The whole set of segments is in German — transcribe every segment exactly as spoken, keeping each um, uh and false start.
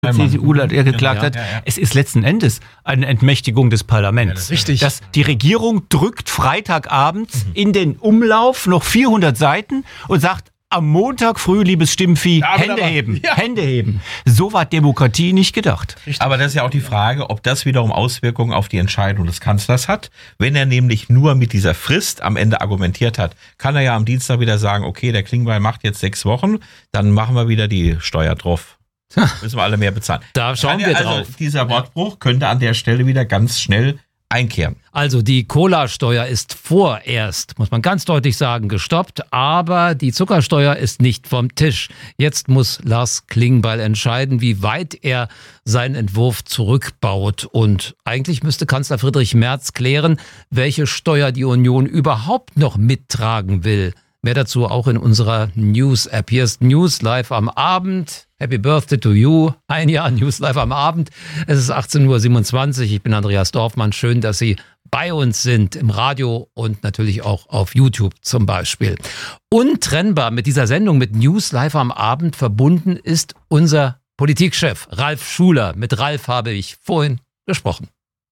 C D U der geklagt hat. Ja, ja, ja. Es ist letzten Endes eine Entmächtigung des Parlaments. Ja, das richtig. Dass die Regierung drückt Freitagabends mhm. in den Umlauf noch vierhundert Seiten und sagt, am Montag früh, liebes Stimmvieh, ja, Hände heben, ja. Hände heben. So war Demokratie nicht gedacht. Richtig. Aber das ist ja auch die Frage, ob das wiederum Auswirkungen auf die Entscheidung des Kanzlers hat. Wenn er nämlich nur mit dieser Frist am Ende argumentiert hat, kann er ja am Dienstag wieder sagen, okay, der Klingbeil macht jetzt sechs Wochen, dann machen wir wieder die Steuer drauf. Müssen wir alle mehr bezahlen. Da schauen wir also, drauf. Dieser Wortbruch könnte an der Stelle wieder ganz schnell einkehren. Also die Cola-Steuer ist vorerst, muss man ganz deutlich sagen, gestoppt, aber die Zuckersteuer ist nicht vom Tisch. Jetzt muss Lars Klingbeil entscheiden, wie weit er seinen Entwurf zurückbaut. Und eigentlich müsste Kanzler Friedrich Merz klären, welche Steuer die Union überhaupt noch mittragen will. Mehr dazu auch in unserer News-App. Hier ist News Live am Abend. Happy Birthday to you. Ein Jahr News Live am Abend. Es ist achtzehn Uhr siebenundzwanzig. Ich bin Andreas Dorfmann. Schön, dass Sie bei uns sind im Radio und natürlich auch auf YouTube zum Beispiel. Untrennbar mit dieser Sendung, mit News Live am Abend verbunden ist unser Politikchef Ralf Schuler. Mit Ralf habe ich vorhin gesprochen.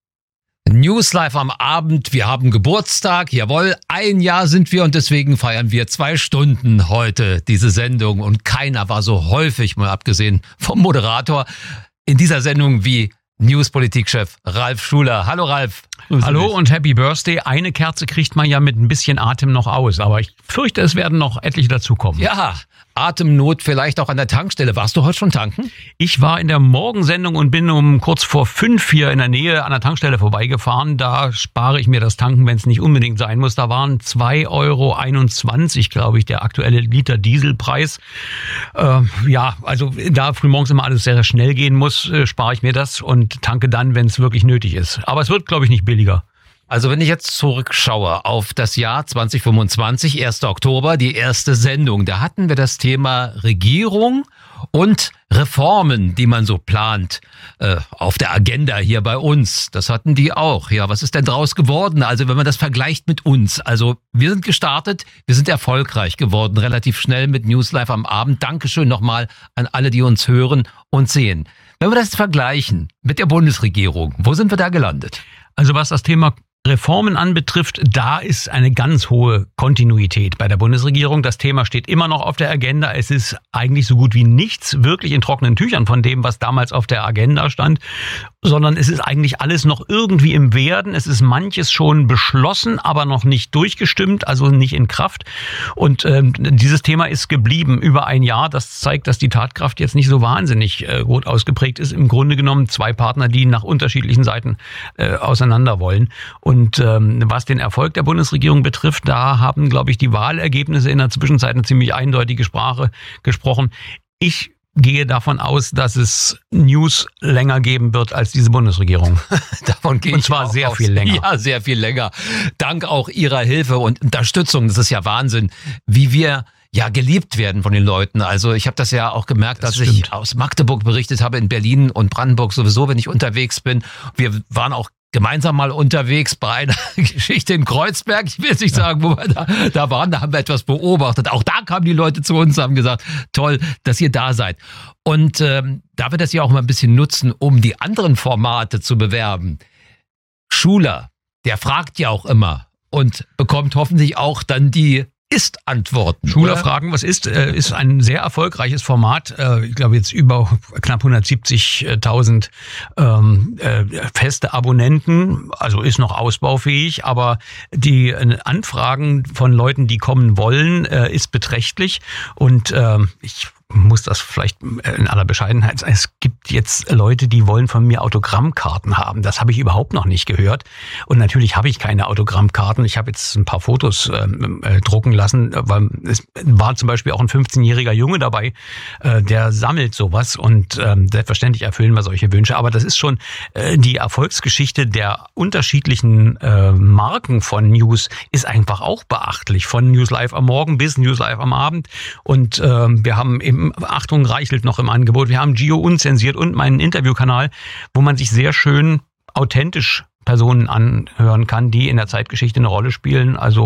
News Live am Abend, wir haben Geburtstag, jawohl, ein Jahr sind wir und deswegen feiern wir zwei Stunden heute diese Sendung und keiner war so häufig, mal abgesehen vom Moderator, in dieser Sendung wie News-Politikchef Ralf Schuler. Hallo Ralf. Hallo und Happy Birthday. Eine Kerze kriegt man ja mit ein bisschen Atem noch aus, aber ich fürchte, es werden noch etliche dazukommen. Ja, Atemnot vielleicht auch an der Tankstelle. Warst du heute schon tanken? Ich war in der Morgensendung und bin um kurz vor fünf hier in der Nähe an der Tankstelle vorbeigefahren. Da spare ich mir das Tanken, wenn es nicht unbedingt sein muss. Da waren zwei Euro einundzwanzig, glaube ich, der aktuelle Liter Dieselpreis. Äh, ja, also da frühmorgens immer alles sehr, sehr schnell gehen muss, äh, spare ich mir das und tanke dann, wenn es wirklich nötig ist. Aber es wird, glaube ich, nicht billiger. Also wenn ich jetzt zurückschaue auf das Jahr zwanzig fünfundzwanzig, erster Oktober, die erste Sendung, da hatten wir das Thema Regierung und Reformen, die man so plant, äh, auf der Agenda hier bei uns. Das hatten die auch. Ja, was ist denn draus geworden? Also wenn man das vergleicht mit uns. Also wir sind gestartet, wir sind erfolgreich geworden, relativ schnell mit News Live am Abend. Dankeschön nochmal an alle, die uns hören und sehen. Wenn wir das vergleichen mit der Bundesregierung, wo sind wir da gelandet? Also was das Thema Reformen anbetrifft, da ist eine ganz hohe Kontinuität bei der Bundesregierung. Das Thema steht immer noch auf der Agenda. Es ist eigentlich so gut wie nichts wirklich in trockenen Tüchern von dem, was damals auf der Agenda stand, sondern es ist eigentlich alles noch irgendwie im Werden. Es ist manches schon beschlossen, aber noch nicht durchgestimmt, also nicht in Kraft. Und ähm, dieses Thema ist geblieben über ein Jahr. Das zeigt, dass die Tatkraft jetzt nicht so wahnsinnig äh, gut ausgeprägt ist. Im Grunde genommen zwei Partner, die nach unterschiedlichen Seiten äh, auseinander wollen. Und ähm, was den Erfolg der Bundesregierung betrifft, da haben, glaube ich, die Wahlergebnisse in der Zwischenzeit eine ziemlich eindeutige Sprache gesprochen. Ich gehe davon aus, dass es News länger geben wird als diese Bundesregierung. Davon gehe ich Und zwar auch sehr aus. viel länger. Ja, sehr viel länger. Dank auch Ihrer Hilfe und Unterstützung. Das ist ja Wahnsinn, wie wir ja geliebt werden von den Leuten. Also ich habe das ja auch gemerkt, Das dass stimmt. ich aus Magdeburg berichtet habe, in Berlin und Brandenburg sowieso, wenn ich unterwegs bin. Wir waren auch gemeinsam mal unterwegs bei einer Geschichte in Kreuzberg. Ich will jetzt nicht sagen, wo wir da, da waren, da haben wir etwas beobachtet. Auch da kamen die Leute zu uns und haben gesagt, toll, dass ihr da seid. Und ähm, da wir das ja auch mal ein bisschen nutzen, um die anderen Formate zu bewerben. Schuler, der fragt ja auch immer und bekommt hoffentlich auch dann die Ist-Antworten. Schuler oder? fragen, was ist, äh, ist ein sehr erfolgreiches Format. Äh, ich glaube jetzt über knapp hundertsiebzigtausend ähm, äh, feste Abonnenten. Also ist noch ausbaufähig, aber die äh, Anfragen von Leuten, die kommen wollen, äh, ist beträchtlich. Und äh, ich muss das vielleicht in aller Bescheidenheit sagen. Es gibt jetzt Leute, die wollen von mir Autogrammkarten haben. Das habe ich überhaupt noch nicht gehört. Und natürlich habe ich keine Autogrammkarten. Ich habe jetzt ein paar Fotos ähm, äh, drucken lassen, weil es war zum Beispiel auch ein fünfzehnjähriger Junge dabei, äh, der sammelt sowas und ähm, selbstverständlich erfüllen wir solche Wünsche. Aber das ist schon äh, die Erfolgsgeschichte der unterschiedlichen äh, Marken von News ist einfach auch beachtlich. Von News Live am Morgen bis News Live am Abend. Und äh, wir haben eben Achtung, Reichelt noch im Angebot. Wir haben Gio Unzensiert und meinen Interviewkanal, wo man sich sehr schön authentisch Personen anhören kann, die in der Zeitgeschichte eine Rolle spielen. Also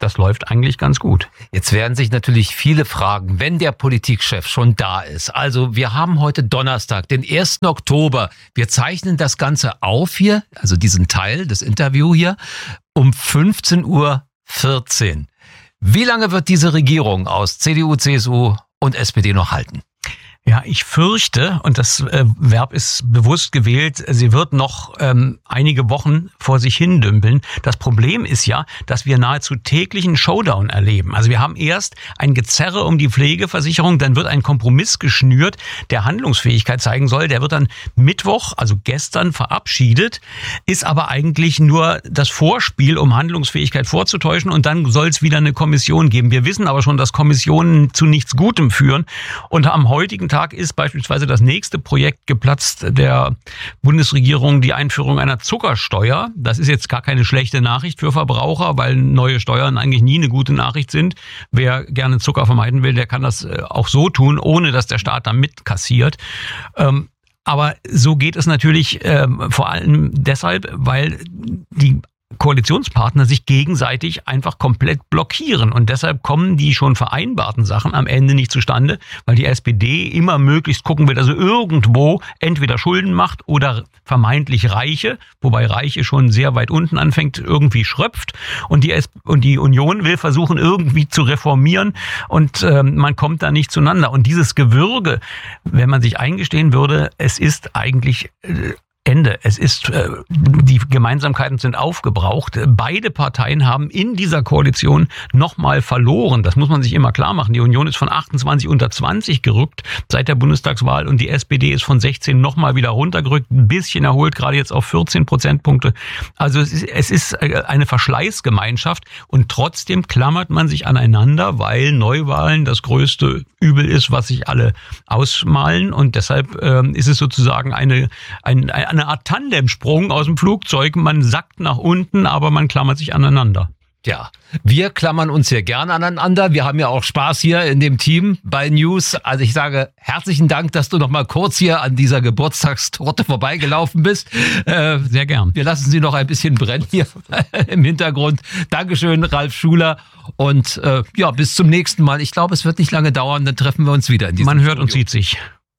das läuft eigentlich ganz gut. Jetzt werden sich natürlich viele fragen, wenn der Politikchef schon da ist. Also wir haben heute Donnerstag, den ersten Oktober. Wir zeichnen das Ganze auf hier, also diesen Teil des Interviews hier, um fünfzehn Uhr vierzehn. Wie lange wird diese Regierung aus C D U, C S U und S P D noch halten? Ja, ich fürchte, und das äh, Verb ist bewusst gewählt, sie wird noch ähm, einige Wochen vor sich hin dümpeln. Das Problem ist ja, dass wir nahezu täglichen Showdown erleben. Also wir haben erst ein Gezerre um die Pflegeversicherung, dann wird ein Kompromiss geschnürt, der Handlungsfähigkeit zeigen soll. Der wird dann Mittwoch, also gestern, verabschiedet, ist aber eigentlich nur das Vorspiel, um Handlungsfähigkeit vorzutäuschen, und dann soll es wieder eine Kommission geben. Wir wissen aber schon, dass Kommissionen zu nichts Gutem führen, und am heutigen Tag ist beispielsweise das nächste Projekt geplatzt der Bundesregierung, die Einführung einer Zuckersteuer. Das ist jetzt gar keine schlechte Nachricht für Verbraucher, weil neue Steuern eigentlich nie eine gute Nachricht sind. Wer gerne Zucker vermeiden will, der kann das auch so tun, ohne dass der Staat da mitkassiert. Ähm, aber so geht es natürlich ähm, vor allem deshalb, weil die Koalitionspartner sich gegenseitig einfach komplett blockieren. Und deshalb kommen die schon vereinbarten Sachen am Ende nicht zustande, weil die S P D immer möglichst gucken will, dass sie irgendwo entweder Schulden macht oder vermeintlich Reiche, wobei Reiche schon sehr weit unten anfängt, irgendwie schröpft. Und die, S- und die Union will versuchen, irgendwie zu reformieren, und äh, man kommt da nicht zueinander. Und dieses Gewürge, wenn man sich eingestehen würde, es ist eigentlich äh, Ende. Es ist, äh, die Gemeinsamkeiten sind aufgebraucht. Beide Parteien haben in dieser Koalition nochmal verloren. Das muss man sich immer klar machen. Die Union ist von achtundzwanzig unter zwanzig gerückt seit der Bundestagswahl, und die S P D ist von sechzehn nochmal wieder runtergerückt, ein bisschen erholt, gerade jetzt auf vierzehn Prozentpunkte. Also es ist, es ist eine Verschleißgemeinschaft, und trotzdem klammert man sich aneinander, weil Neuwahlen das größte Übel ist, was sich alle ausmalen, und deshalb ähm, ist es sozusagen eine, ein, ein eine Art Tandemsprung aus dem Flugzeug. Man sackt nach unten, aber man klammert sich aneinander. Ja, wir klammern uns hier gerne aneinander. Wir haben ja auch Spaß hier in dem Team bei News. Also ich sage herzlichen Dank, dass du noch mal kurz hier an dieser Geburtstagstorte vorbeigelaufen bist. Äh, Sehr gern. Wir lassen sie noch ein bisschen brennen hier im Hintergrund. Dankeschön, Ralf Schuler. Und äh, ja, bis zum nächsten Mal. Ich glaube, es wird nicht lange dauern, dann treffen wir uns wieder in diesem Man hört Studio. und sieht sich.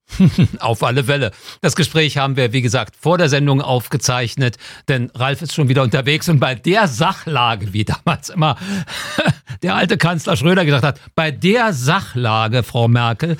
Auf alle Fälle. Das Gespräch haben wir, wie gesagt, vor der Sendung aufgezeichnet, denn Ralf ist schon wieder unterwegs, und bei der Sachlage, wie damals immer der alte Kanzler Schröder gesagt hat, bei der Sachlage, Frau Merkel,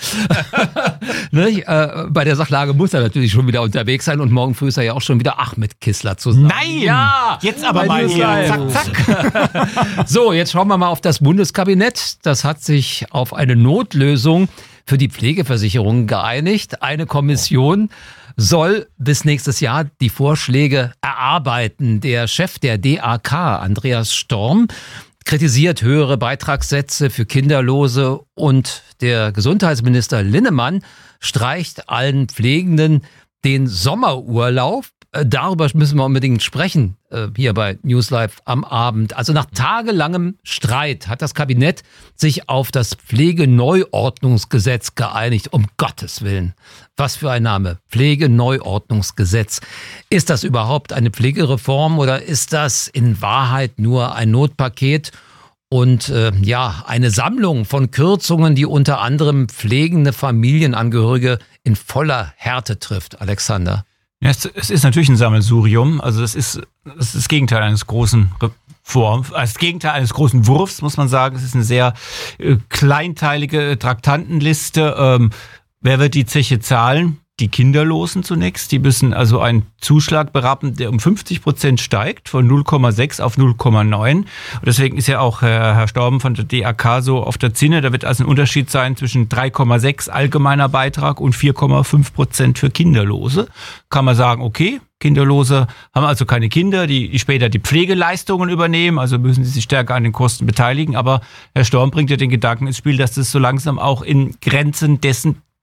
ne, äh, bei der Sachlage muss er natürlich schon wieder unterwegs sein, und morgen früh ist er ja auch schon wieder Achmed Kissler zusammen. Nein! Ja! Jetzt aber mal hier. Zack, zack. So, jetzt schauen wir mal auf das Bundeskabinett. Das hat sich auf eine Notlösung für die Pflegeversicherung geeinigt. Eine Kommission soll bis nächstes Jahr die Vorschläge erarbeiten. Der Chef der D A K, Andreas Storm, kritisiert höhere Beitragssätze für Kinderlose, und der Gesundheitsminister Linnemann streicht allen Pflegenden den Sommerurlaub. Darüber müssen wir unbedingt sprechen, hier bei News Live am Abend. Also nach tagelangem Streit hat das Kabinett sich auf das Pflegeneuordnungsgesetz geeinigt. Um Gottes Willen. Was für ein Name. Pflegeneuordnungsgesetz. Ist das überhaupt eine Pflegereform, oder ist das in Wahrheit nur ein Notpaket und äh, ja, eine Sammlung von Kürzungen, die unter anderem pflegende Familienangehörige in voller Härte trifft? Alexander. Ja, es, es ist natürlich ein Sammelsurium. Also das ist, das ist das Gegenteil eines großen Reforms, als Gegenteil eines großen Wurfs, muss man sagen. Es ist eine sehr äh, kleinteilige Traktantenliste. Ähm, wer wird die Zeche zahlen? Die Kinderlosen zunächst. Die müssen also einen Zuschlag berappen, der um fünfzig Prozent steigt, von null Komma sechs auf null Komma neun. Und deswegen ist ja auch Herr, Herr Storben von der D A K so auf der Zinne. Da wird also ein Unterschied sein zwischen drei Komma sechs allgemeiner Beitrag und vier Komma fünf Prozent für Kinderlose. Kann man sagen, okay, Kinderlose haben also keine Kinder, die, die später die Pflegeleistungen übernehmen, also müssen sie sich stärker an den Kosten beteiligen. Aber Herr Storm bringt ja den Gedanken ins Spiel, dass das so langsam auch in Grenzen dessen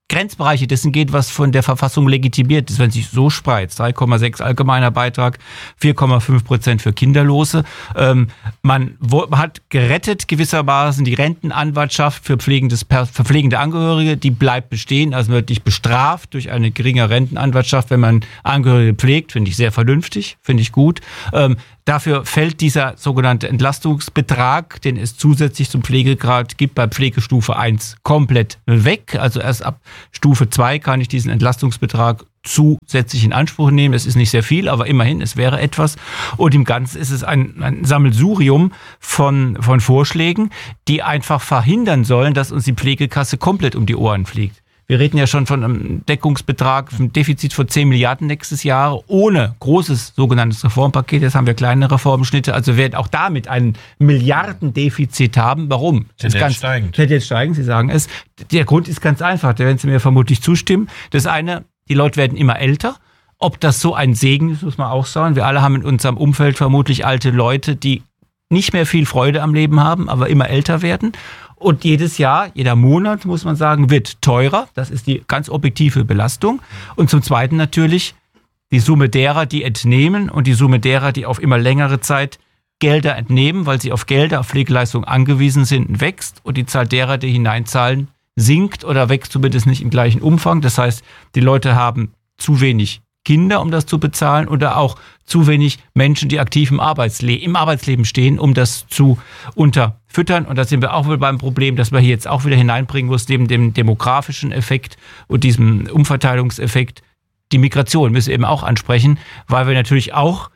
Grenzbereiche dessen geht, was von der Verfassung legitimiert ist, wenn sich so spreizt. drei Komma sechs allgemeiner Beitrag, vier Komma fünf Prozent für Kinderlose. Ähm, man wo, hat gerettet gewissermaßen die Rentenanwartschaft für, pflegendes, für pflegende Angehörige. Die bleibt bestehen, also wird nicht bestraft durch eine geringe Rentenanwartschaft, wenn man Angehörige pflegt. Finde ich sehr vernünftig, finde ich gut. Ähm, Dafür fällt dieser sogenannte Entlastungsbetrag, den es zusätzlich zum Pflegegrad gibt, bei Pflegestufe eins komplett weg. Also erst ab Stufe zwei kann ich diesen Entlastungsbetrag zusätzlich in Anspruch nehmen. Es ist nicht sehr viel, aber immerhin, es wäre etwas. Und im Ganzen ist es ein, ein Sammelsurium von, von Vorschlägen, die einfach verhindern sollen, dass uns die Pflegekasse komplett um die Ohren fliegt. Wir reden ja schon von einem Deckungsbetrag, einem Defizit von zehn Milliarden nächstes Jahr, ohne großes sogenanntes Reformpaket. Jetzt haben wir kleine Reformschnitte. Also wir werden auch damit ein Milliardendefizit haben. Warum? Das ist ganz steigend. Jetzt steigen, Sie sagen es. Der Grund ist ganz einfach, da werden Sie mir vermutlich zustimmen. Das eine, die Leute werden immer älter. Ob das so ein Segen ist, muss man auch sagen. Wir alle haben in unserem Umfeld vermutlich alte Leute, die nicht mehr viel Freude am Leben haben, aber immer älter werden. Und jedes Jahr, jeder Monat, muss man sagen, wird teurer. Das ist die ganz objektive Belastung. Und zum Zweiten natürlich die Summe derer, die entnehmen und die Summe derer, die auf immer längere Zeit Gelder entnehmen, weil sie auf Gelder, auf Pflegeleistungen angewiesen sind, wächst. Und die Zahl derer, die hineinzahlen, sinkt oder wächst zumindest nicht im gleichen Umfang. Das heißt, die Leute haben zu wenig Kinder, um das zu bezahlen, oder auch zu wenig Menschen, die aktiv im, Arbeitsle- im Arbeitsleben stehen, um das zu unterfüttern. Und da sind wir auch wieder beim Problem, dass wir hier jetzt auch wieder hineinbringen muss, neben dem demografischen Effekt und diesem Umverteilungseffekt, die Migration müssen wir eben auch ansprechen, weil wir natürlich auch,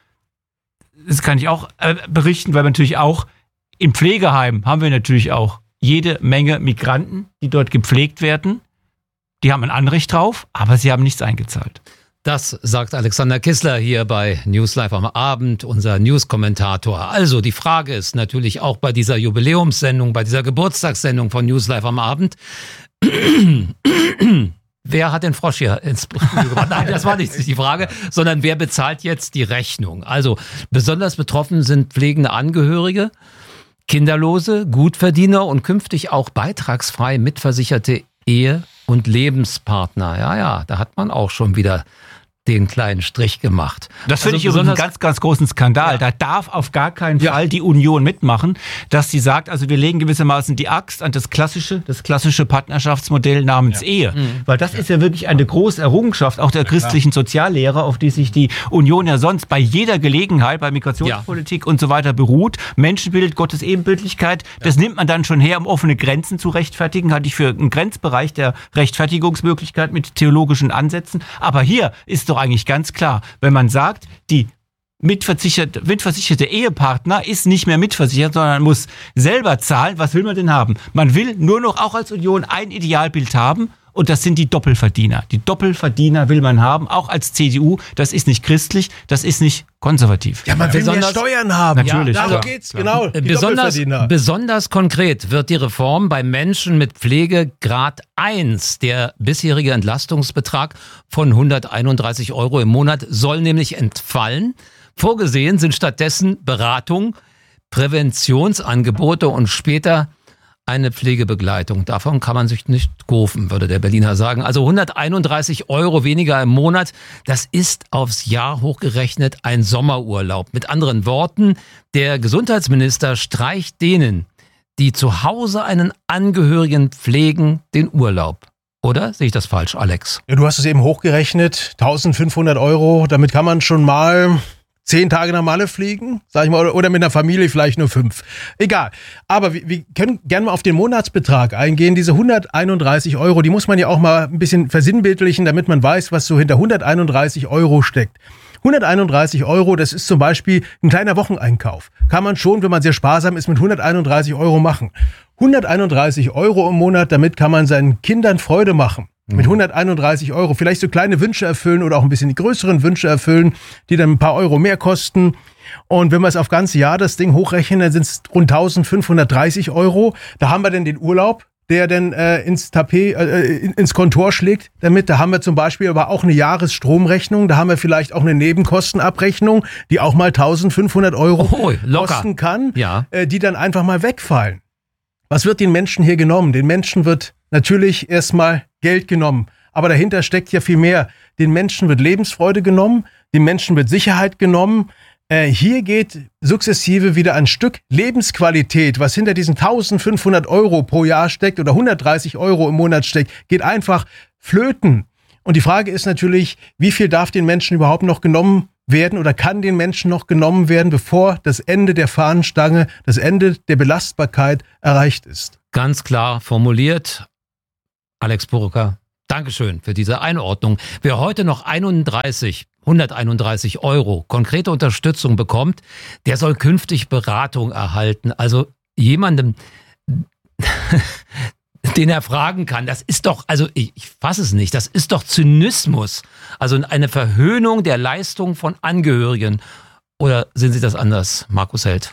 das kann ich auch äh, berichten, weil wir natürlich auch im Pflegeheim haben wir natürlich auch jede Menge Migranten, die dort gepflegt werden. Die haben ein Anrecht drauf, aber sie haben nichts eingezahlt. Das sagt Alexander Kissler hier bei News Live am Abend, unser News-Kommentator. Also die Frage ist natürlich auch bei dieser Jubiläumssendung, bei dieser Geburtstagssendung von News Live am Abend, wer hat den Frosch hier ins Studio gebracht? Nein, das war nicht die Frage, sondern wer bezahlt jetzt die Rechnung? Also besonders betroffen sind pflegende Angehörige, Kinderlose, Gutverdiener und künftig auch beitragsfrei mitversicherte Ehe- und Lebenspartner. Ja, ja, da hat man auch schon wieder den kleinen Strich gemacht. Das finde also ich übrigens einen ganz, ganz großen Skandal. Ja. Da darf auf gar keinen ja. Fall die Union mitmachen, dass sie sagt, also wir legen gewissermaßen die Axt an das klassische, das klassische Partnerschaftsmodell namens ja. Ehe. Mhm. Weil das ja. ist ja wirklich eine große Errungenschaft, auch der ja, christlichen klar. Soziallehre, auf die sich die Union ja sonst bei jeder Gelegenheit, bei Migrationspolitik ja. und so weiter beruht. Menschenbild, Gottes Ebenbildlichkeit, ja. das nimmt man dann schon her, um offene Grenzen zu rechtfertigen. Hatte ich für einen Grenzbereich der Rechtfertigungsmöglichkeit mit theologischen Ansätzen. Aber hier ist doch eigentlich ganz klar, wenn man sagt, die mitversicherte, mitversicherte Ehepartner ist nicht mehr mitversichert, sondern muss selber zahlen. Was will man denn haben? Man will nur noch auch als Union ein Idealbild haben, und das sind die Doppelverdiener. Die Doppelverdiener will man haben, auch als C D U. Das ist nicht christlich, das ist nicht konservativ. Ja, man will besonders, mehr Steuern haben. Natürlich. Ja, darum geht's, genau. Die besonders, besonders konkret wird die Reform bei Menschen mit Pflegegrad eins. Der bisherige Entlastungsbetrag von hunderteinunddreißig Euro im Monat soll nämlich entfallen. Vorgesehen sind stattdessen Beratung, Präventionsangebote und später eine Pflegebegleitung. Davon kann man sich nicht kaufen, würde der Berliner sagen. Also hunderteinunddreißig Euro weniger im Monat, das ist aufs Jahr hochgerechnet ein Sommerurlaub. Mit anderen Worten, der Gesundheitsminister streicht denen, die zu Hause einen Angehörigen pflegen, den Urlaub. Oder sehe ich das falsch, Alex? Ja, du hast es eben hochgerechnet, eintausendfünfhundert Euro. Damit kann man schon mal zehn Tage nach Malle fliegen, sag ich mal, oder mit einer Familie vielleicht nur fünf. Egal. Aber wir, wir können gerne mal auf den Monatsbetrag eingehen. Diese hunderteinunddreißig Euro, die muss man ja auch mal ein bisschen versinnbildlichen, damit man weiß, was so hinter hunderteinunddreißig Euro steckt. hunderteinunddreißig Euro, das ist zum Beispiel ein kleiner Wocheneinkauf. Kann man schon, wenn man sehr sparsam ist, mit hunderteinunddreißig Euro machen. hunderteinunddreißig Euro im Monat, damit kann man seinen Kindern Freude machen. Mit hunderteinunddreißig Euro vielleicht so kleine Wünsche erfüllen oder auch ein bisschen die größeren Wünsche erfüllen, die dann ein paar Euro mehr kosten. Und wenn wir es auf ganze Jahr das Ding hochrechnen, dann sind es rund eintausendfünfhundertdreißig Euro. Da haben wir dann den Urlaub, der dann äh, ins Tapet, äh, ins Kontor schlägt. Damit, da haben wir zum Beispiel aber auch eine Jahresstromrechnung. Da haben wir vielleicht auch eine Nebenkostenabrechnung, die auch mal eintausendfünfhundert Euro oh, locker. kosten kann, ja. äh, die dann einfach mal wegfallen. Was wird den Menschen hier genommen? Den Menschen wird natürlich erstmal Geld genommen. Aber dahinter steckt ja viel mehr. Den Menschen wird Lebensfreude genommen, den Menschen wird Sicherheit genommen. Äh, hier geht sukzessive wieder ein Stück Lebensqualität, was hinter diesen eintausendfünfhundert Euro pro Jahr steckt oder hundertdreißig Euro im Monat steckt, geht einfach flöten. Und die Frage ist natürlich, wie viel darf den Menschen überhaupt noch genommen werden oder kann den Menschen noch genommen werden, bevor das Ende der Fahnenstange, das Ende der Belastbarkeit erreicht ist? Ganz klar formuliert. Alex Burger, Dankeschön für diese Einordnung. Wer heute noch einunddreißig, hunderteinunddreißig Euro konkrete Unterstützung bekommt, der soll künftig Beratung erhalten. Also jemandem, den er fragen kann, das ist doch, also ich, ich fasse es nicht, das ist doch Zynismus. Also eine Verhöhnung der Leistung von Angehörigen. Oder sehen Sie das anders, Markus Held?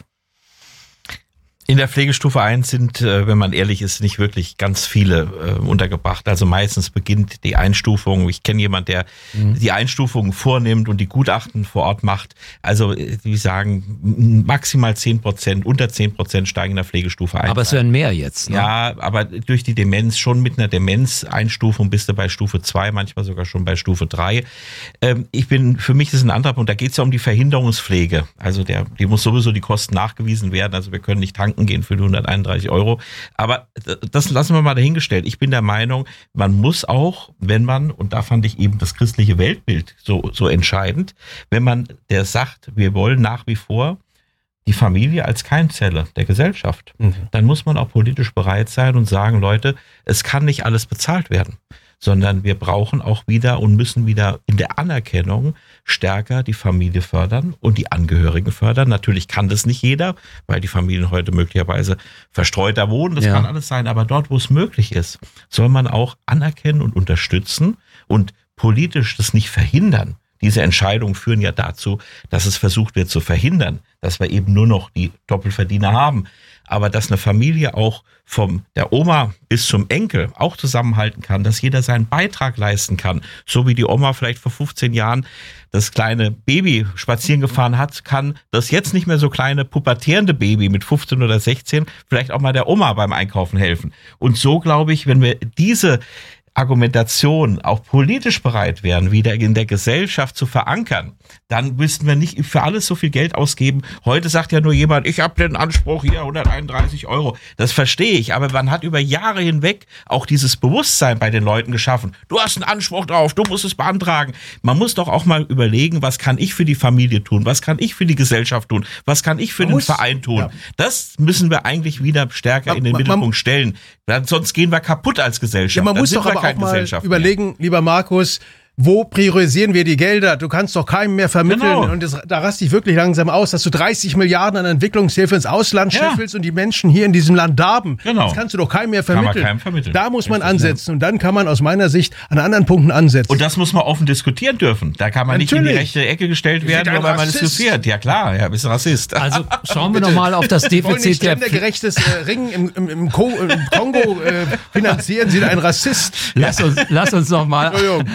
In der Pflegestufe eins sind, wenn man ehrlich ist, nicht wirklich ganz viele äh, untergebracht. Also meistens beginnt die Einstufung. Ich kenne jemanden, der mhm. die Einstufungen vornimmt und die Gutachten vor Ort macht. Also, wie sagen, maximal zehn Prozent, unter zehn Prozent steigen in der Pflegestufe eins. Aber es werden mehr jetzt, ne? Ja, aber durch die Demenz, schon mit einer Demenz-Einstufung bist du bei Stufe zwei, manchmal sogar schon bei Stufe drei. Ähm, ich bin, für mich ist es ein anderer Punkt. Da geht es ja um die Verhinderungspflege. Also, der, die muss sowieso die Kosten nachgewiesen werden. Also, wir können nicht tanken gehen für die hunderteinunddreißig Euro. Aber das lassen wir mal dahingestellt. Ich bin der Meinung, man muss auch, wenn man, und da fand ich eben das christliche Weltbild so, so entscheidend, wenn man der sagt, wir wollen nach wie vor die Familie als Keimzelle der Gesellschaft, mhm. dann muss man auch politisch bereit sein und sagen, Leute, es kann nicht alles bezahlt werden, sondern wir brauchen auch wieder und müssen wieder in der Anerkennung stärker die Familie fördern und die Angehörigen fördern. Natürlich kann das nicht jeder, weil die Familien heute möglicherweise verstreuter wohnen. Das ja. kann alles sein, aber dort, wo es möglich ist, soll man auch anerkennen und unterstützen und politisch das nicht verhindern. Diese Entscheidungen führen ja dazu, dass es versucht wird zu verhindern, dass wir eben nur noch die Doppelverdiener haben. Aber dass eine Familie auch vom der Oma bis zum Enkel auch zusammenhalten kann, dass jeder seinen Beitrag leisten kann. So wie die Oma vielleicht vor fünfzehn Jahren das kleine Baby spazieren gefahren hat, kann das jetzt nicht mehr so kleine pubertierende Baby mit fünfzehn oder sechzehn vielleicht auch mal der Oma beim Einkaufen helfen. Und so glaube ich, wenn wir diese Argumentation auch politisch bereit wären, wieder in der Gesellschaft zu verankern, dann müssten wir nicht für alles so viel Geld ausgeben. Heute sagt ja nur jemand, ich habe den Anspruch hier hunderteinunddreißig Euro. Das verstehe ich, aber man hat über Jahre hinweg auch dieses Bewusstsein bei den Leuten geschaffen. Du hast einen Anspruch drauf, du musst es beantragen. Man muss doch auch mal überlegen, was kann ich für die Familie tun, was kann ich für die Gesellschaft tun, was kann ich für man den muss, Verein tun. Ja. Das müssen wir eigentlich wieder stärker man, in den man, Mittelpunkt man, stellen. Sonst gehen wir kaputt als Gesellschaft. Ja, man muss doch aber auch mal überlegen, lieber Markus, wo priorisieren wir die Gelder? Du kannst doch keinem mehr vermitteln. Genau. Und das, da raste ich wirklich langsam aus, dass du dreißig Milliarden an Entwicklungshilfe ins Ausland ja. scheffelst und die Menschen hier in diesem Land darben. Genau. Das kannst du doch keinem mehr vermitteln. Kann man keinem vermitteln. Da muss man ansetzen. Und dann kann man aus meiner Sicht an anderen Punkten ansetzen. Und das muss man offen diskutieren dürfen. Da kann man Natürlich. nicht in die rechte Ecke gestellt werden, nur weil man diskutiert. Ja klar, ja, bist Rassist. Also schauen wir nochmal auf das Defizit der... gerechtes äh, Ringen im, im, im, Co- im Kongo äh, finanzieren Sie ein Rassist. Lass uns, lass uns nochmal,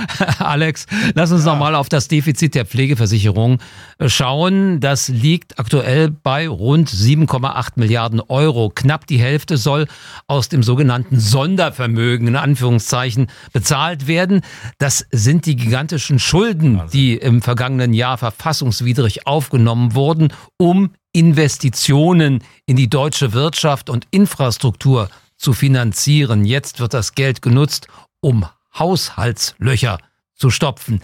Alex, lass uns uns ja. nochmal auf das Defizit der Pflegeversicherung schauen. Das liegt aktuell bei rund sieben Komma acht Milliarden Euro. Knapp die Hälfte soll aus dem sogenannten Sondervermögen, in Anführungszeichen, bezahlt werden. Das sind die gigantischen Schulden, die im vergangenen Jahr verfassungswidrig aufgenommen wurden, um Investitionen in die deutsche Wirtschaft und Infrastruktur zu finanzieren. Jetzt wird das Geld genutzt, um Haushaltslöcher zu stopfen.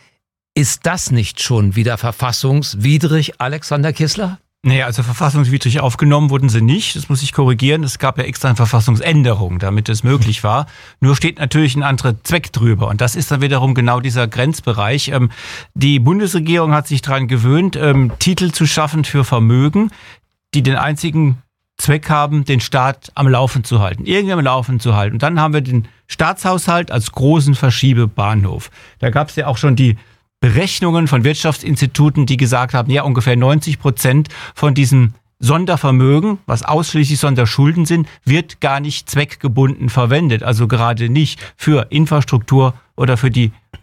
Ist das nicht schon wieder verfassungswidrig, Alexander Kissler? Nee, also verfassungswidrig aufgenommen wurden sie nicht. Das muss ich korrigieren. Es gab ja extra eine Verfassungsänderung, damit es möglich war. Nur steht natürlich ein anderer Zweck drüber. Und das ist dann wiederum genau dieser Grenzbereich. Die Bundesregierung hat sich daran gewöhnt, Titel zu schaffen für Vermögen, die den einzigen Zweck haben, den Staat am Laufen zu halten, irgendwie am Laufen zu halten. Und dann haben wir den Staatshaushalt als großen Verschiebebahnhof. Da gab es ja auch schon die Berechnungen von Wirtschaftsinstituten, die gesagt haben, ja, ungefähr neunzig Prozent von diesem Sondervermögen, was ausschließlich Sonderschulden sind, wird gar nicht zweckgebunden verwendet. Also gerade nicht für Infrastruktur oder für die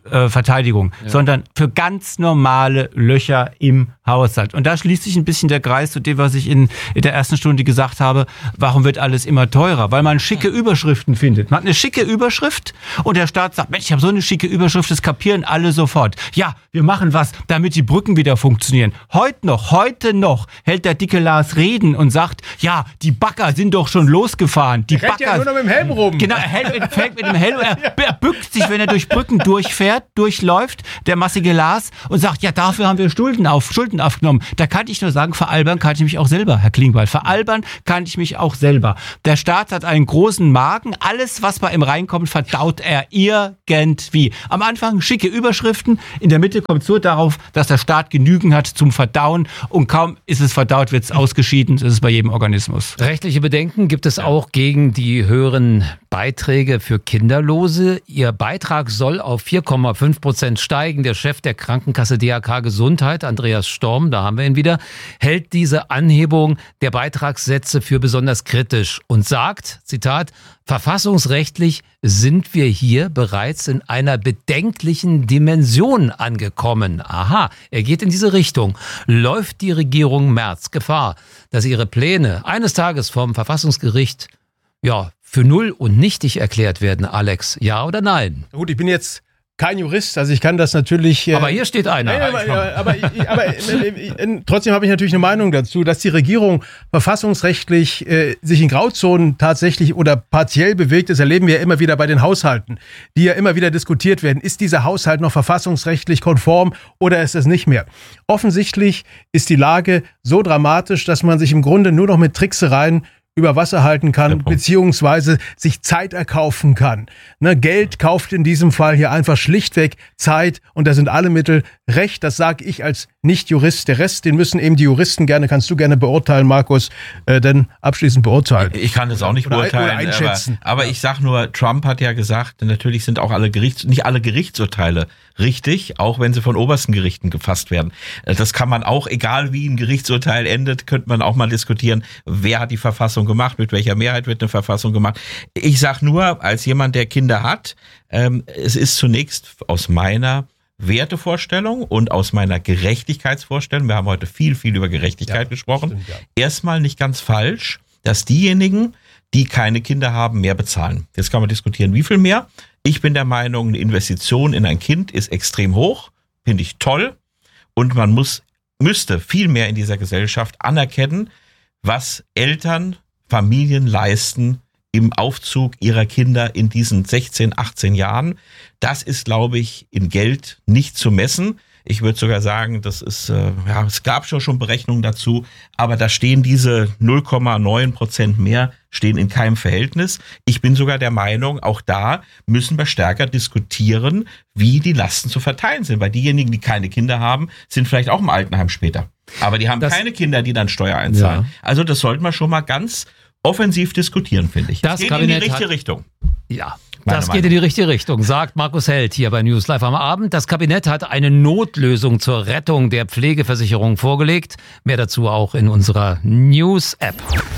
äh, Verteidigung, ja. sondern für ganz normale Löcher im Haushalt. Und da schließt sich ein bisschen der Kreis zu dem, was ich in, in der ersten Stunde gesagt habe. Warum wird alles immer teurer? Weil man schicke Überschriften findet. Man hat eine schicke Überschrift und der Staat sagt, Mensch, ich habe so eine schicke Überschrift, das kapieren alle sofort. Ja, wir machen was, damit die Brücken wieder funktionieren. Heute noch, heute noch hält der dicke Lars Reden und sagt, ja, die Bagger sind doch schon losgefahren. Die er Bagger ja nur noch mit dem Helm rum. Genau, er hält, fällt mit dem Helm, er, er bückt sich, wenn er durch Brücken durchfährt, durchläuft, der massige Lars, und sagt, ja, dafür haben wir Schulden auf, Schulden aufgenommen. Da kann ich nur sagen, veralbern kann ich mich auch selber, Herr Klingbeil. Veralbern kann ich mich auch selber. Der Staat hat einen großen Magen. Alles, was bei ihm reinkommt, verdaut er irgendwie. Am Anfang schicke Überschriften, in der Mitte kommt es so darauf, dass der Staat genügend hat zum Verdauen, und kaum ist es verdaut, wird es ausgeschieden. Das ist bei jedem Organismus. Rechtliche Bedenken gibt es ja. auch gegen die höheren Beiträge für Kinderlose. Ihr Beitrag soll auf vier Komma fünf Prozent steigen. Der Chef der Krankenkasse D R K Gesundheit, Andreas Storm, da haben wir ihn wieder, hält diese Anhebung der Beitragssätze für besonders kritisch und sagt, Zitat, verfassungsrechtlich sind wir hier bereits in einer bedenklichen Dimension angekommen. Aha, er geht in diese Richtung. Läuft die Regierung Merz Gefahr, dass ihre Pläne eines Tages vom Verfassungsgericht ja, für null und nichtig erklärt werden, Alex? Ja oder nein? Gut, ich bin jetzt kein Jurist, also ich kann das natürlich... Äh aber hier steht einer. Nein, aber, aber, aber, aber, aber äh, trotzdem habe ich natürlich eine Meinung dazu, dass die Regierung verfassungsrechtlich äh, sich in Grauzonen tatsächlich oder partiell bewegt. Das erleben wir ja immer wieder bei den Haushalten, die ja immer wieder diskutiert werden. Ist dieser Haushalt noch verfassungsrechtlich konform oder ist es nicht mehr? Offensichtlich ist die Lage so dramatisch, dass man sich im Grunde nur noch mit Tricksereien über Wasser halten kann, beziehungsweise sich Zeit erkaufen kann. Ne, Geld kauft in diesem Fall hier einfach schlichtweg Zeit, und da sind alle Mittel recht. Das sage ich als Nicht-Jurist. Der Rest, den müssen eben die Juristen gerne, kannst du gerne beurteilen, Markus, äh, denn abschließend beurteilen. Ich kann das auch nicht oder, beurteilen, oder einschätzen. Aber, aber ich sage nur, Trump hat ja gesagt, natürlich sind auch alle Gerichts, nicht alle Gerichtsurteile richtig, auch wenn sie von obersten Gerichten gefasst werden. Das kann man auch, egal wie ein Gerichtsurteil endet, könnte man auch mal diskutieren, wer hat die Verfassung gemacht, mit welcher Mehrheit wird eine Verfassung gemacht. Ich sage nur, als jemand, der Kinder hat, ähm, es ist zunächst aus meiner Wertevorstellung und aus meiner Gerechtigkeitsvorstellung, wir haben heute viel, viel über Gerechtigkeit ja, gesprochen, stimmt, ja. erstmal nicht ganz falsch, dass diejenigen, die keine Kinder haben, mehr bezahlen. Jetzt kann man diskutieren, wie viel mehr. Ich bin der Meinung, eine Investition in ein Kind ist extrem hoch, finde ich toll, und man muss, müsste viel mehr in dieser Gesellschaft anerkennen, was Eltern, Familien leisten im Aufzug ihrer Kinder in diesen sechzehn, achtzehn Jahren. Das ist, glaube ich, in Geld nicht zu messen. Ich würde sogar sagen, das ist, äh, ja, es gab schon schon Berechnungen dazu, aber da stehen diese null Komma neun Prozent mehr, stehen in keinem Verhältnis. Ich bin sogar der Meinung, auch da müssen wir stärker diskutieren, wie die Lasten zu verteilen sind. Weil diejenigen, die keine Kinder haben, sind vielleicht auch im Altenheim später. Aber die haben das, keine Kinder, die dann Steuer einzahlen. Ja. Also das sollten wir schon mal ganz offensiv diskutieren, finde ich. Das, das geht Kabinett in die richtige hat, Richtung. Ja. Das geht in die richtige Richtung, sagt Markus Held hier bei News Live am Abend. Das Kabinett hat eine Notlösung zur Rettung der Pflegeversicherung vorgelegt. Mehr dazu auch in unserer News-App.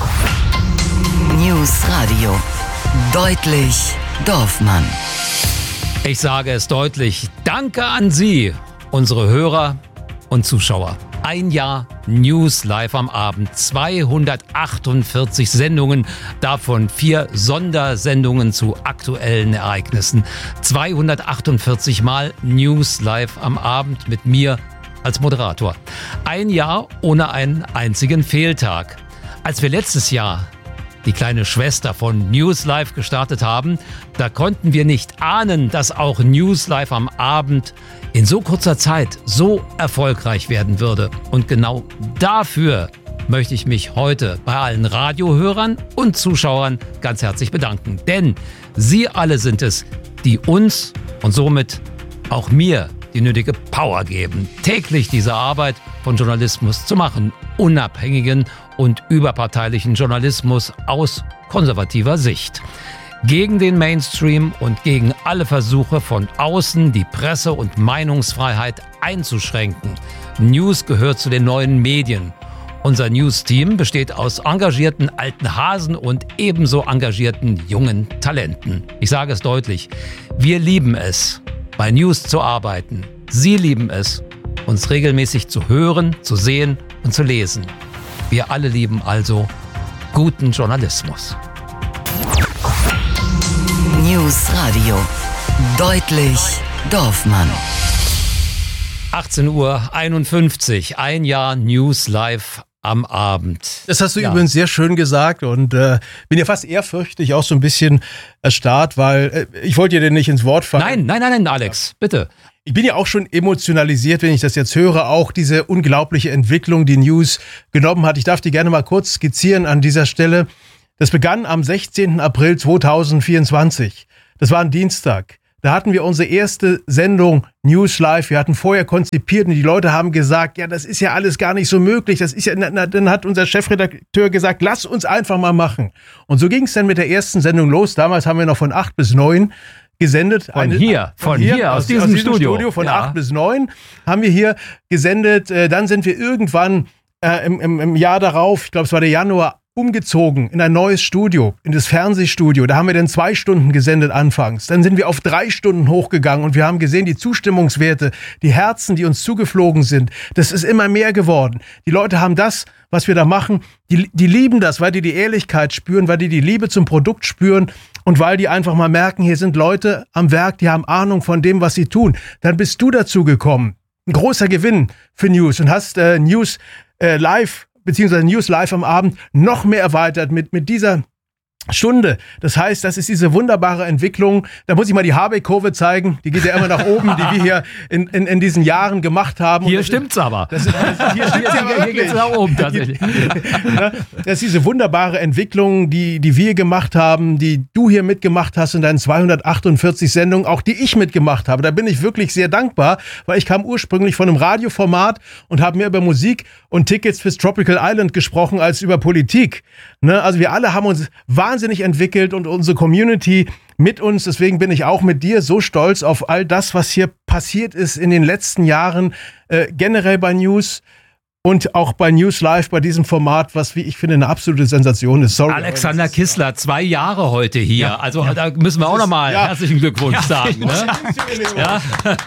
News Radio. Deutlich Dorfmann. Ich sage es deutlich. Danke an Sie, unsere Hörer und Zuschauer. Ein Jahr News Live am Abend, zweihundertachtundvierzig Sendungen, davon vier Sondersendungen zu aktuellen Ereignissen. zweihundertachtundvierzig Mal News Live am Abend mit mir als Moderator. Ein Jahr ohne einen einzigen Fehltag. Als wir letztes Jahr die kleine Schwester von News Live gestartet haben, da konnten wir nicht ahnen, dass auch News Live am Abend in so kurzer Zeit so erfolgreich werden würde. Und genau dafür möchte ich mich heute bei allen Radiohörern und Zuschauern ganz herzlich bedanken. Denn Sie alle sind es, die uns und somit auch mir die nötige Power geben, täglich diese Arbeit von Journalismus zu machen, unabhängigen und überparteilichen Journalismus aus konservativer Sicht. Gegen den Mainstream und gegen alle Versuche von außen, die Presse- und Meinungsfreiheit einzuschränken. News gehört zu den neuen Medien. Unser News-Team besteht aus engagierten alten Hasen und ebenso engagierten jungen Talenten. Ich sage es deutlich, wir lieben es, bei News zu arbeiten. Sie lieben es, uns regelmäßig zu hören, zu sehen und zu lesen. Wir alle lieben also guten Journalismus. News Radio. Deutlich Dorfmann. achtzehn Uhr einundfünfzig, ein Jahr News Live am Abend. Das hast du Ja. übrigens sehr schön gesagt und äh, bin ja fast ehrfürchtig, auch so ein bisschen erstarrt, weil äh, ich wollte dir denn nicht ins Wort fallen. Nein, nein, nein, nein, Alex, bitte. Ich bin ja auch schon emotionalisiert, wenn ich das jetzt höre, auch diese unglaubliche Entwicklung, die News genommen hat. Ich darf die gerne mal kurz skizzieren an dieser Stelle. Das begann am sechzehnten April zweitausendvierundzwanzig. Das war ein Dienstag. Da hatten wir unsere erste Sendung News Live. Wir hatten vorher konzipiert und die Leute haben gesagt, ja, das ist ja alles gar nicht so möglich. Das ist ja, na, dann hat unser Chefredakteur gesagt, lass uns einfach mal machen. Und so ging es dann mit der ersten Sendung los. Damals haben wir noch von acht bis neun gesendet. Von Eine, hier, von hier, aus, diesem Studio. Von Ja. acht bis neun haben wir hier gesendet. Äh, Dann sind wir irgendwann äh, im, im, im Jahr darauf, ich glaube es war der Januar, umgezogen in ein neues Studio, in das Fernsehstudio. Da haben wir dann zwei Stunden gesendet anfangs. Dann sind wir auf drei Stunden hochgegangen und wir haben gesehen, die Zustimmungswerte, die Herzen, die uns zugeflogen sind, das ist immer mehr geworden. Die Leute haben das, was wir da machen, die, die lieben das, weil die die Ehrlichkeit spüren, weil die die Liebe zum Produkt spüren und weil die einfach mal merken, hier sind Leute am Werk, die haben Ahnung von dem, was sie tun. Dann bist du dazu gekommen. Ein großer Gewinn für News und hast äh, News äh, live beziehungsweise News Live am Abend noch mehr erweitert mit, mit dieser Stunde. Das heißt, das ist diese wunderbare Entwicklung. Da muss ich mal die Habeck-Kurve zeigen. Die geht ja immer nach oben, die wir hier in, in, in diesen Jahren gemacht haben. Hier Und das stimmt's aber. Das ist, das, hier stimmt's ja Hier wirklich. geht's nach oben tatsächlich. Ja, das ist diese wunderbare Entwicklung, die, die wir gemacht haben, die du hier mitgemacht hast in deinen zweihundertachtundvierzig Sendungen, auch die ich mitgemacht habe. Da bin ich wirklich sehr dankbar, weil ich kam ursprünglich von einem Radioformat und habe mehr über Musik und Tickets fürs Tropical Island gesprochen als über Politik. Ne? Also wir alle haben uns wahnsinnig entwickelt und unsere Community mit uns. Deswegen bin ich auch mit dir so stolz auf all das, was hier passiert ist in den letzten Jahren, äh, generell bei News und auch bei News Live, bei diesem Format, was, wie ich finde, eine absolute Sensation ist. Sorry. Alexander Kissler, zwei Jahre heute hier. Ja, also da müssen wir auch nochmal ja. herzlichen Glückwunsch Ja. sagen. Ne? Ja.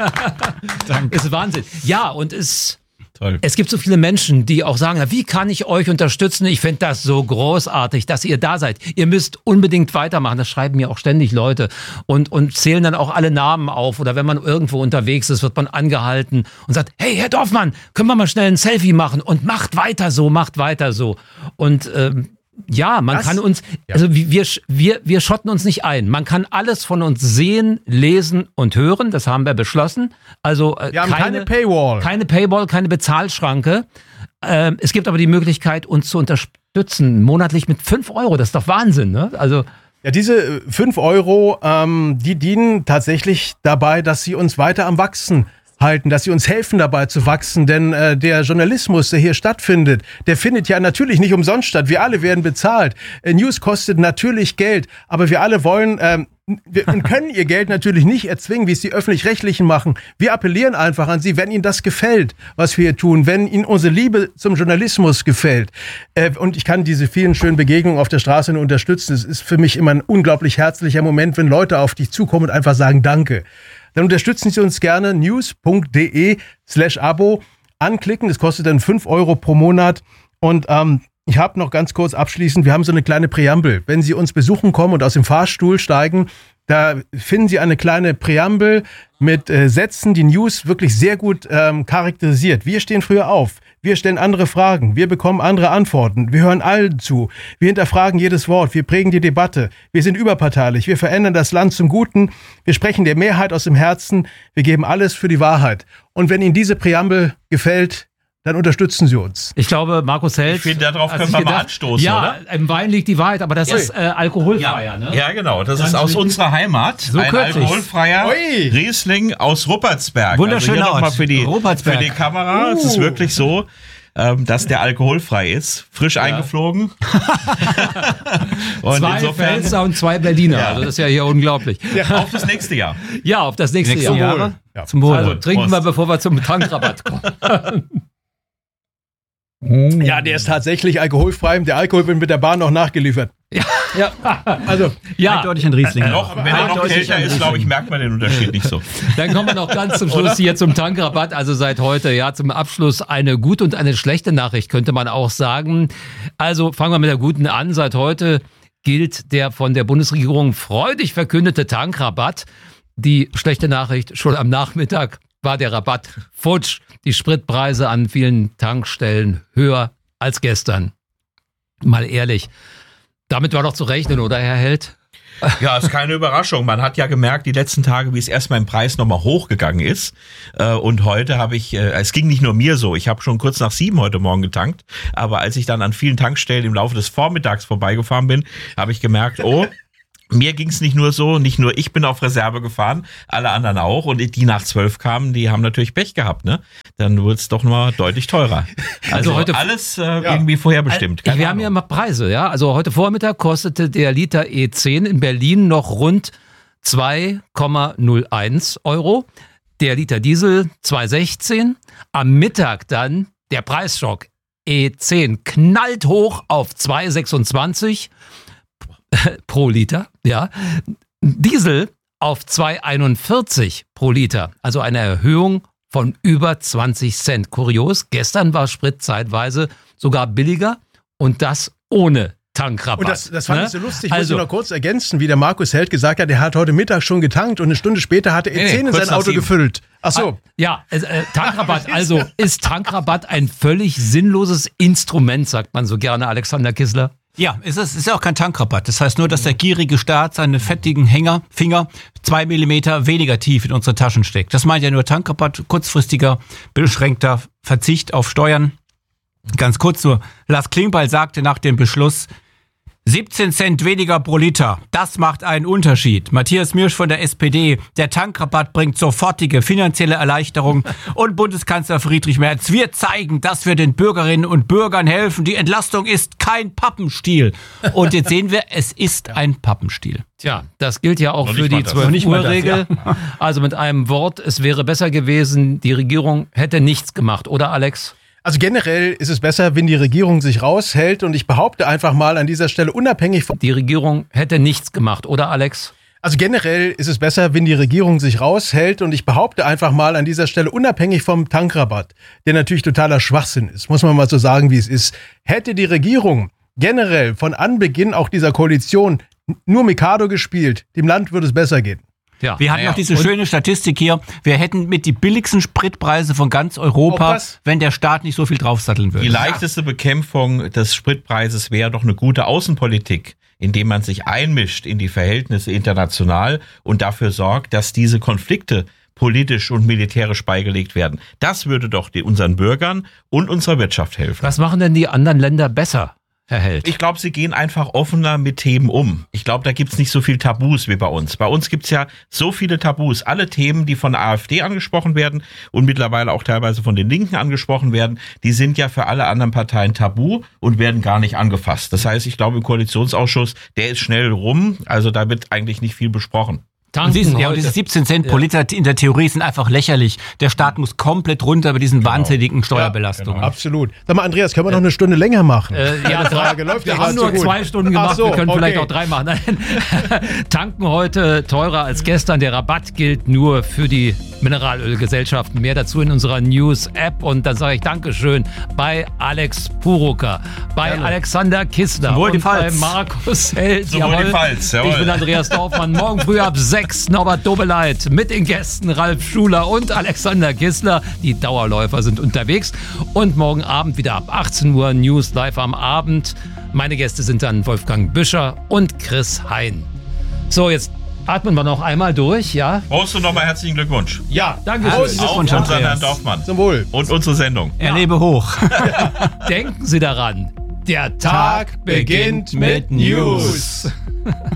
Danke. Ist Wahnsinn. Ja, und es, Toll. es gibt so viele Menschen, die auch sagen, wie kann ich euch unterstützen? Ich finde das so großartig, dass ihr da seid. Ihr müsst unbedingt weitermachen. Das schreiben mir auch ständig Leute und, und zählen dann auch alle Namen auf. Oder wenn man irgendwo unterwegs ist, wird man angehalten und sagt, hey, Herr Dorfmann, können wir mal schnell ein Selfie machen? Und macht weiter so, macht weiter so. Und ähm, ja, man Das- kann uns, also wir, wir, wir schotten uns nicht ein. Man kann alles von uns sehen, lesen und hören. Das haben wir beschlossen. Also äh, Wir haben keine, Paywall. keine Paywall, keine Bezahlschranke. Ähm, es gibt aber die Möglichkeit, uns zu unterstützen, monatlich mit fünf Euro. Das ist doch Wahnsinn, ne? Also Ja, diese fünf Euro, ähm, die dienen tatsächlich dabei, dass sie uns weiter am Wachsen halten, dass sie uns helfen dabei zu wachsen, denn äh, der Journalismus, der hier stattfindet, der findet ja natürlich nicht umsonst statt. Wir alle werden bezahlt. Äh, News kostet natürlich Geld, aber wir alle wollen ähm, wir und können ihr Geld natürlich nicht erzwingen, wie es die Öffentlich-Rechtlichen machen. Wir appellieren einfach an sie, wenn ihnen das gefällt, was wir hier tun, wenn ihnen unsere Liebe zum Journalismus gefällt. Äh, und ich kann diese vielen schönen Begegnungen auf der Straße nur unterstützen. Es ist für mich immer ein unglaublich herzlicher Moment, wenn Leute auf dich zukommen und einfach sagen Danke. Dann unterstützen Sie uns gerne news.de slash Abo anklicken. Das kostet dann fünf Euro pro Monat. Und ähm, ich habe noch ganz kurz abschließend, wir haben so eine kleine Präambel. Wenn Sie uns besuchen kommen und aus dem Fahrstuhl steigen, da finden Sie eine kleine Präambel mit äh, Sätzen, die News wirklich sehr gut ähm, charakterisiert. Wir stehen früher auf. Wir stellen andere Fragen. Wir bekommen andere Antworten. Wir hören allen zu. Wir hinterfragen jedes Wort. Wir prägen die Debatte. Wir sind überparteilich. Wir verändern das Land zum Guten. Wir sprechen der Mehrheit aus dem Herzen. Wir geben alles für die Wahrheit. Und wenn Ihnen diese Präambel gefällt, dann unterstützen Sie uns. ich glaube, Markus Held. Ich finde, darauf hat können sich wir mal gedacht, anstoßen, ja, oder? im Wein liegt die Wahrheit, aber das Ja. ist äh, alkoholfreier, ne? Ja, genau. Das Ganz ist aus wichtig. unserer Heimat. So ein kürzlich. alkoholfreier Ui. Riesling aus Ruppertsberg. Wunderschöner also hier nochmal Ort. für die, Ruppertsberg. für die Kamera. Es ist wirklich so, ähm, dass der alkoholfrei ist. Frisch eingeflogen. Und Zwei insofern Pfälzer und zwei Berliner. Ja. Also das ist ja hier unglaublich. auf das nächste Jahr. Ja, auf das nächste Nächste Jahr. Jahre? Ja. Zum Wohl. Also, Trinken Prost. wir, bevor wir zum Tankrabatt kommen. Ja, der ist tatsächlich alkoholfrei. Der Alkohol wird mit der Bahn noch nachgeliefert. Ja, ja. Also, ja. Eindeutig ein Riesling. Äh, noch, wenn er noch kälter ist, glaube ich, merkt man den Unterschied nicht so. Dann kommen wir noch ganz zum Schluss hier zum Tankrabatt. Also seit heute, ja, zum Abschluss eine gute und eine schlechte Nachricht, könnte man auch sagen. Also fangen wir mit der guten an. Seit heute gilt der von der Bundesregierung freudig verkündete Tankrabatt. Die schlechte Nachricht, schon am Nachmittag war der Rabatt futsch. Die Spritpreise an vielen Tankstellen höher als gestern. Mal ehrlich, damit war doch zu rechnen, oder Herr Held? Ja, ist keine Überraschung. Man hat ja gemerkt, die letzten Tage, wie es erstmal im Preis nochmal hochgegangen ist. Und heute habe ich, es ging nicht nur mir so, ich habe schon kurz nach sieben heute Morgen getankt, aber als ich dann an vielen Tankstellen im Laufe des Vormittags vorbeigefahren bin, habe ich gemerkt, oh, mir ging es nicht nur so, nicht nur ich bin auf Reserve gefahren, alle anderen auch. Und die nach zwölf kamen, die haben natürlich Pech gehabt, ne? Dann wurde es doch mal deutlich teurer. Also, also heute alles äh, ja. irgendwie vorherbestimmt. Keine Wir Ahnung. haben ja mal Preise, ja. Also heute Vormittag kostete der Liter E zehn in Berlin noch rund zwei Komma null eins Euro. Der Liter Diesel zwei Komma sechzehn. Am Mittag dann der Preisschock. E zehn knallt hoch auf zwei Komma sechsundzwanzig pro Liter, ja. Diesel auf zwei Komma einundvierzig pro Liter, also eine Erhöhung von über zwanzig Cent. Kurios, gestern war Sprit zeitweise sogar billiger und das ohne Tankrabatt. Und das, das fand ne? ich so lustig, ich also, muss ich noch kurz ergänzen, wie der Markus Held gesagt hat, der hat heute Mittag schon getankt und eine Stunde später hatte E zehn nee, in sein Auto sieben. gefüllt. Ach so. Ja, äh, Tankrabatt, also ist Tankrabatt ein völlig sinnloses Instrument, sagt man so gerne, Alexander Kissler? Ja, es ist, ist ja auch kein Tankrabatt. Das heißt nur, dass der gierige Staat seine fettigen Hänger, Finger zwei Millimeter weniger tief in unsere Taschen steckt. Das meint ja nur Tankrabatt, kurzfristiger, beschränkter Verzicht auf Steuern. Ganz kurz nur, Lars Klingbeil sagte nach dem Beschluss, siebzehn Cent weniger pro Liter, das macht einen Unterschied. Matthias Mirsch von der S P D, der Tankrabatt bringt sofortige finanzielle Erleichterung. Und Bundeskanzler Friedrich Merz, wir zeigen, dass wir den Bürgerinnen und Bürgern helfen. Die Entlastung ist kein Pappenstiel. Und jetzt sehen wir, es ist ein Pappenstiel. Tja, das gilt ja auch für die zwölf Uhr Regel. Ja. Also mit einem Wort, es wäre besser gewesen, die Regierung hätte nichts gemacht, oder Alex? Also generell ist es besser, wenn die Regierung sich raushält und ich behaupte einfach mal an dieser Stelle unabhängig von... Die Regierung hätte nichts gemacht, oder Alex? Also generell ist es besser, wenn die Regierung sich raushält und ich behaupte einfach mal an dieser Stelle unabhängig vom Tankrabatt, der natürlich totaler Schwachsinn ist, muss man mal so sagen, wie es ist. Hätte die Regierung generell von Anbeginn auch dieser Koalition nur Mikado gespielt, dem Land würde es besser gehen. Ja. Wir hatten noch diese schöne Statistik hier. Wir hätten mit die billigsten Spritpreise von ganz Europa, wenn der Staat nicht so viel draufsatteln würde. Die leichteste Bekämpfung des Spritpreises wäre doch eine gute Außenpolitik, indem man sich einmischt in die Verhältnisse international und dafür sorgt, dass diese Konflikte politisch und militärisch beigelegt werden. Das würde doch die, unseren Bürgern und unserer Wirtschaft helfen. Was machen denn die anderen Länder besser, Herr Held? Ich glaube, sie gehen einfach offener mit Themen um. Ich glaube, da gibt's nicht so viel Tabus wie bei uns. Bei uns gibt's ja so viele Tabus. Alle Themen, die von der AfD angesprochen werden und mittlerweile auch teilweise von den Linken angesprochen werden, die sind ja für alle anderen Parteien tabu und werden gar nicht angefasst. Das heißt, ich glaube, im Koalitionsausschuss, der ist schnell rum. Also da wird eigentlich nicht viel besprochen. Und diese, ja, und diese siebzehn Cent pro Liter in der Theorie sind einfach lächerlich. Der Staat muss komplett runter bei diesen genau. wahnsinnigen Steuerbelastungen. Ja, genau. Absolut. Sag mal, Andreas, können wir noch eine Stunde länger machen? Äh, ja, Frage. Läuft wir haben nur so zwei Stunden gemacht, so, wir können okay. vielleicht auch drei machen. Tanken heute teurer als gestern. Der Rabatt gilt nur für die Mineralölgesellschaften. Mehr dazu in unserer News-App. Und dann sage ich Dankeschön bei Alex Purucker, bei Gerne. Alexander Kissler und bei Markus Held. Jawohl. Die Pfalz, jawohl. Ich bin Andreas Dorfmann. Morgen früh ab sechs Norbert Dobeleit mit den Gästen Ralf Schuler und Alexander Kissler. Die Dauerläufer sind unterwegs. Und morgen Abend wieder ab achtzehn Uhr News live am Abend. Meine Gäste sind dann Wolfgang Büscher und Chris Hein. So, jetzt atmen wir noch einmal durch, ja? Prost und nochmal herzlichen Glückwunsch. Ja, danke schön. Auch unseren Herrn Dorfmann. Zum Wohl. Und unsere Sendung. Er ja. lebe hoch. Denken Sie daran, der Tag, Tag beginnt mit News.